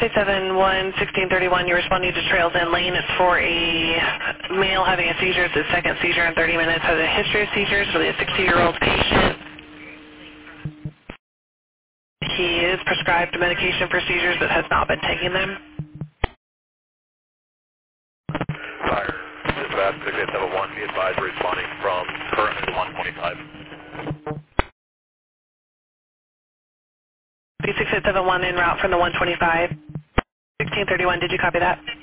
B6871, 1631, you're responding to Trails End Lane for a male having a seizure. It's his second seizure in 30 minutes. Has a history of seizures, really a 60-year-old patient. He is prescribed medication for seizures but has not been taking them. Fire. Dispatch 6871, be advised responding from currently 125. B6871 en route from the 125. 1631, did you copy that?